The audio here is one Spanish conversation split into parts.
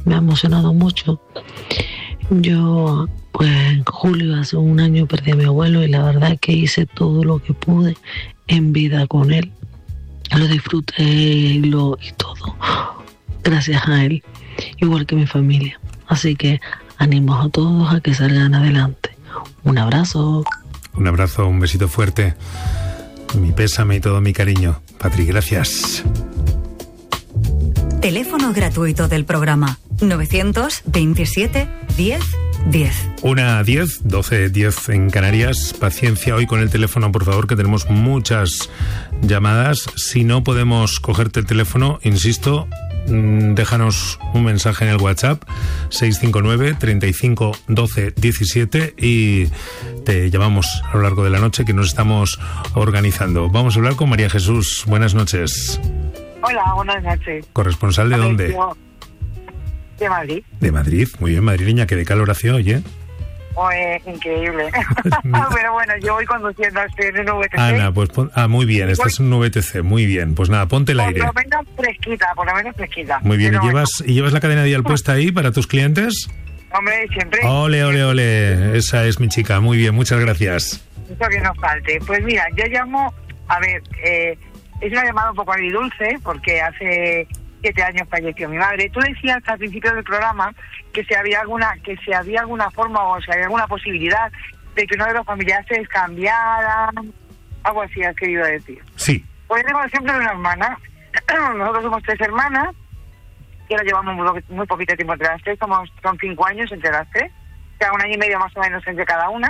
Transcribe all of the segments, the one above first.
me ha emocionado mucho. Yo, pues en julio, hace un año, perdí a mi abuelo y la verdad es que hice todo lo que pude en vida con él. Lo disfruté y todo gracias a él, igual que mi familia. Así que animo a todos a que salgan adelante. Un abrazo. Un abrazo, un besito fuerte. Mi pésame y todo mi cariño. Patri, gracias. Teléfono gratuito del programa 927 10 10. 1:10, 12:10 en Canarias. Paciencia hoy con el teléfono, por favor, que tenemos muchas llamadas. Si no podemos cogerte el teléfono, insisto, déjanos un mensaje en el WhatsApp 659 35 12 17 y te llamamos a lo largo de la noche, que nos estamos organizando. Vamos a hablar con María Jesús. Buenas noches. Hola, buenas noches. ¿Corresponsal de dónde? De Madrid. De Madrid, muy bien, madrileña, que de calor hace hoy, ¿eh? Increíble. Pero bueno, yo voy conduciendo, estoy en un VTC. Ana, pues muy bien, estás en un VTC, muy bien. Pues nada, ponte el aire. Por lo menos fresquita. Muy bien, pero ¿y llevas la cadena dial puesta ahí para tus clientes? Hombre, siempre. Ole, ole, ole, esa es mi chica, muy bien, muchas gracias. Eso que nos falte. Pues mira, yo llamo, es una llamada un poco agridulce, porque hace 7 años falleció mi madre. Tú decías al principio del programa que si había alguna forma o si había alguna posibilidad de que uno de los familiares cambiara, algo así has querido decir. Sí. Pues tengo el ejemplo de una hermana. Nosotros somos 3 hermanas, que nos llevamos muy poquito tiempo entre las 3, son 5 años entre las 3, o sea, 1 año y medio más o menos entre cada una.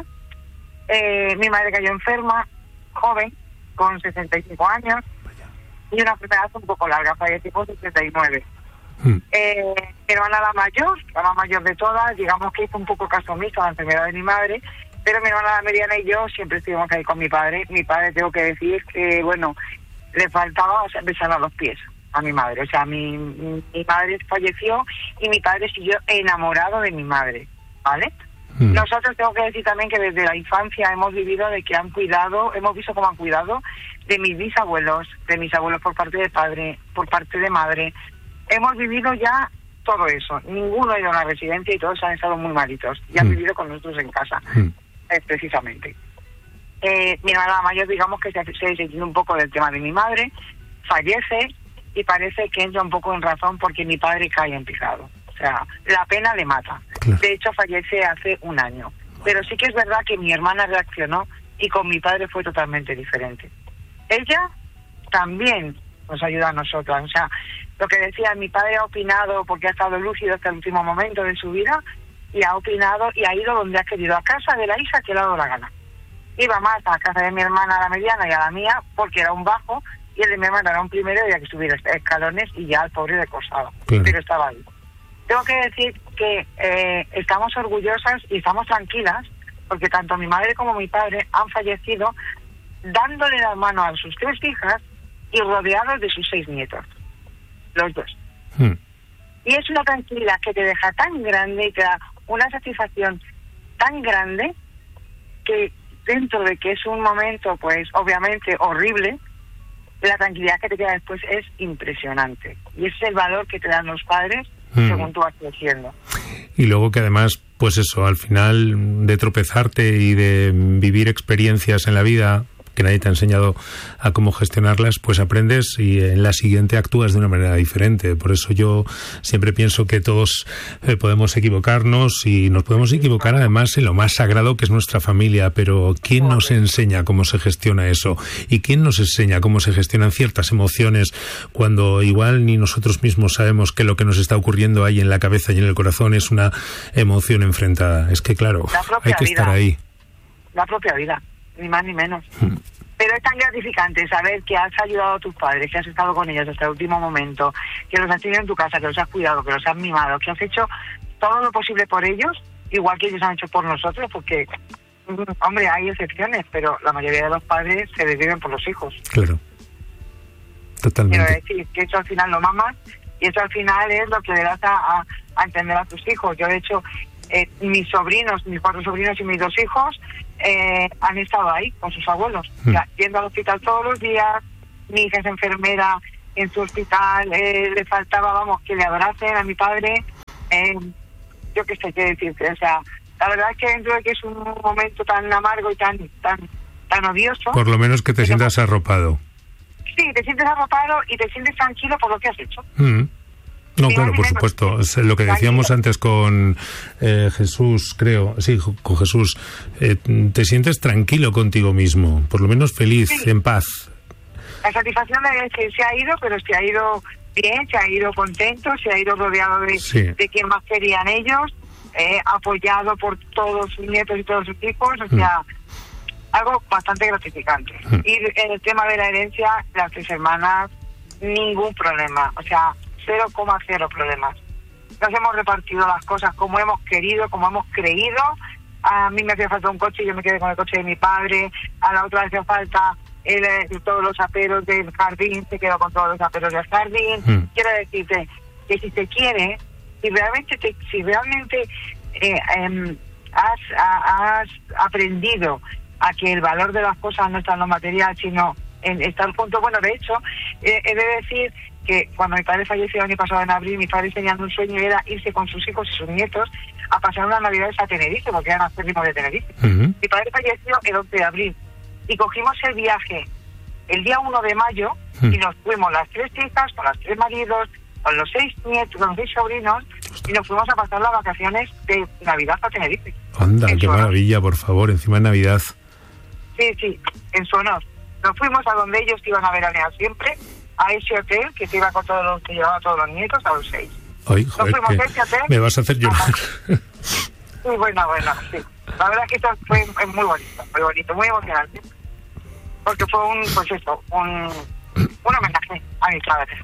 Mi madre cayó enferma, joven, con 65 años, y una enfermedad un poco larga, falleció con 69. Mi hermana la más mayor de todas, digamos que hizo un poco caso omiso a la enfermedad de mi madre, pero mi hermana la mediana y yo siempre estuvimos ahí con mi padre. Mi padre, tengo que decir que, bueno, le faltaba besar a los pies a mi madre. O sea, mi madre falleció y mi padre siguió enamorado de mi madre, ¿vale? Nosotros tengo que decir también que desde la infancia hemos vivido de que hemos visto cómo han cuidado de mis bisabuelos, de mis abuelos por parte de padre, por parte de madre. Hemos vivido ya todo eso. Ninguno ha ido a una residencia y todos han estado muy malitos y han vivido con nosotros en casa, precisamente. Mi hermana mayor, digamos que se desentiende un poco del tema de mi madre, fallece y parece que entra un poco en razón porque mi padre cae en picado. O sea, la pena le mata. Claro. De hecho, fallece hace 1 año. Pero sí que es verdad que mi hermana reaccionó y con mi padre fue totalmente diferente. Ella también nos ayuda a nosotras. O sea, lo que decía, mi padre ha opinado porque ha estado lúcido hasta el último momento de su vida y ha opinado y ha ido donde ha querido, a casa de la hija que le ha dado la gana. Iba más a la casa de mi hermana, a la mediana, y a la mía, porque era un bajo, y el de mi hermana era un primero, y había que subir escalones y ya el pobre de costado. Claro. Pero estaba ahí. Tengo que decir que estamos orgullosas y estamos tranquilas porque tanto mi madre como mi padre han fallecido dándole la mano a sus 3 hijas y rodeados de sus 6 nietos, los 2. Y es una tranquilidad que te deja tan grande y te da una satisfacción tan grande que dentro de que es un momento, pues obviamente horrible, la tranquilidad que te queda después es impresionante. Y ese es el valor que te dan los padres según tú vas creciendo. Y luego que además, pues eso, al final de tropezarte y de vivir experiencias en la vida que nadie te ha enseñado a cómo gestionarlas, pues aprendes y en la siguiente actúas de una manera diferente. Por eso yo siempre pienso que todos podemos equivocarnos y nos podemos equivocar además en lo más sagrado que es nuestra familia, pero ¿quién nos enseña cómo se gestiona eso? ¿Y quién nos enseña cómo se gestionan ciertas emociones cuando igual ni nosotros mismos sabemos que lo que nos está ocurriendo ahí en la cabeza y en el corazón es una emoción enfrentada? Es que claro, hay que estar ahí. La propia vida. Ni más ni menos. Pero es tan gratificante saber que has ayudado a tus padres, que has estado con ellos hasta el último momento, que los has tenido en tu casa, que los has cuidado, que los has mimado, que has hecho todo lo posible por ellos, igual que ellos han hecho por nosotros, porque, hombre, hay excepciones, pero la mayoría de los padres se desviven por los hijos. Claro. Totalmente. Quiero decir que eso al final lo mamas y eso al final es lo que le das a entender a tus hijos. Yo, de hecho, mis 4 sobrinos y mis 2 hijos han estado ahí con sus abuelos, yendo al hospital todos los días. Mi hija es enfermera en su hospital, le faltaba, que le abracen a mi padre, yo qué sé qué decirte, o sea, la verdad es que dentro de que es un momento tan amargo y tan odioso, por lo menos que te sientas arropado. Sí, te sientes arropado y te sientes tranquilo por lo que has hecho. No, claro, por supuesto. Es lo que decíamos antes con Jesús, creo. Sí, con Jesús. Te sientes tranquilo contigo mismo, por lo menos feliz, sí, en paz. La satisfacción de que se ha ido, pero se ha ido bien, se ha ido contento, se ha ido rodeado de quien más querían ellos, apoyado por todos sus nietos y todos sus hijos, o sea, algo bastante gratificante. Y en el tema de la herencia, las 3 hermanas, ningún problema, o sea, 0,0 problemas. Nos hemos repartido las cosas como hemos querido, como hemos creído. A mí me hacía falta un coche y yo me quedé con el coche de mi padre. A la otra le hacía falta todos los aperos del jardín, se quedó con todos los aperos del jardín. Quiero decirte que si se quiere, si realmente has aprendido a que el valor de las cosas no está en lo material, sino en estar juntos. Bueno, de hecho, he de decir que cuando mi padre falleció el año pasado en abril, mi padre tenía un sueño, era irse con sus hijos y sus nietos a pasar unas navidades a Tenerife, porque eran acérrimos de Tenerife. Mi padre falleció el 11 de abril y cogimos el viaje el día 1 de mayo y nos fuimos las 3 hijas, con los 3 maridos, con los 6 nietos, con los 6 sobrinos, y nos fuimos a pasar las vacaciones de Navidad a Tenerife. Anda, qué maravilla, por favor, encima de Navidad. Sí, en su honor. Nos fuimos a donde ellos iban a veranear siempre, a ese hotel que se iba con todos los que llevaba a todos los nietos, a los 6. Ay, joder, nos fuimos a ese hotel. Me vas a hacer llorar. Sí, bueno, sí. La verdad es que esto fue muy bonito, muy emocionante. Porque fue un homenaje a mis padres.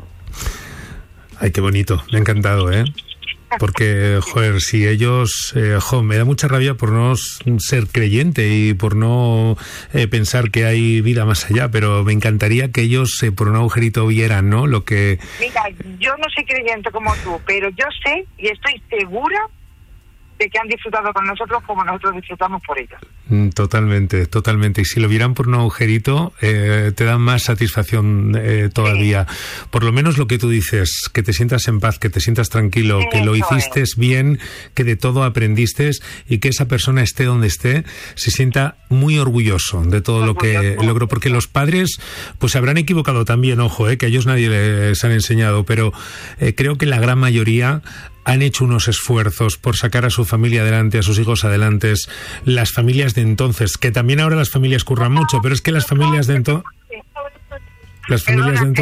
Ay, qué bonito, me ha encantado, Porque, joder, si ellos... me da mucha rabia por no ser creyente y por no pensar que hay vida más allá, pero me encantaría que ellos por un agujerito vieran, ¿no? Lo que... Mira, yo no soy creyente como tú, pero yo sé y estoy segura de que han disfrutado con nosotros como nosotros disfrutamos por ellos. Totalmente. Y si lo vieran por un agujerito, te dan más satisfacción todavía. Sí. Por lo menos lo que tú dices, que te sientas en paz, que te sientas tranquilo, que lo hiciste bien, que de todo aprendiste y que esa persona esté donde esté, se sienta muy orgulloso de todo lo que logró. Porque los padres, pues se habrán equivocado también, ojo, que a ellos nadie les han enseñado, pero creo que la gran mayoría han hecho unos esfuerzos por sacar a su familia adelante, a sus hijos adelante. Las familias de entonces, que también ahora las familias curran mucho, pero es que las familias de entonces... Se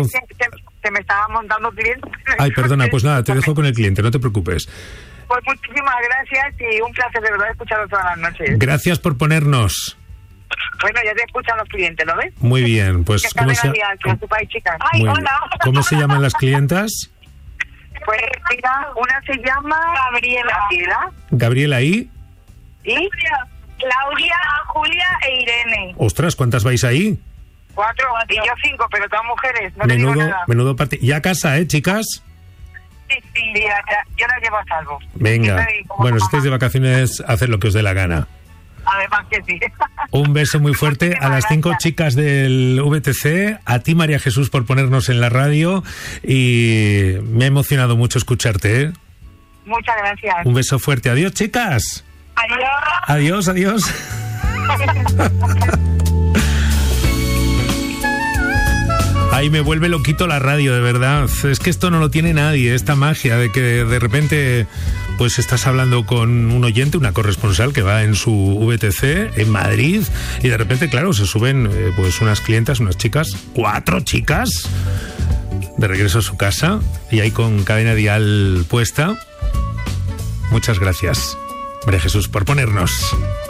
me estaba montando cliente. Ay, perdona, pues nada, te dejo con el cliente, no te preocupes. Pues muchísimas gracias y un placer de verdad escucharlo todas las noches. Gracias por ponernos. Bueno, ya te escuchan los clientes, ¿lo ves? Muy bien, pues... ¿Cómo se llaman las clientas? Pues mira, una se llama Gabriela. ¿Gabriela y? ¿Y? Claudia, Julia e Irene. Ostras, ¿cuántas vais ahí? 4 y yo 5, pero todas mujeres. No te digo nada. Menudo partido. ¿Ya a casa, chicas? Sí, yo la llevo a salvo. Venga, bueno, si estáis de vacaciones, haced lo que os dé la gana. Además que sí. Un beso muy fuerte a las 5 chicas del VTC, a ti María Jesús por ponernos en la radio y me ha emocionado mucho escucharte. Muchas gracias. Un beso fuerte. Adiós, chicas. Adiós. Adiós. Ay, me vuelve loquito la radio, de verdad. Es que esto no lo tiene nadie, esta magia de que de repente pues estás hablando con un oyente, una corresponsal que va en su VTC en Madrid y de repente, claro, se suben pues unas clientas, unas chicas, 4 chicas de regreso a su casa y ahí con cadena dial puesta. Muchas gracias, María Jesús, por ponernos.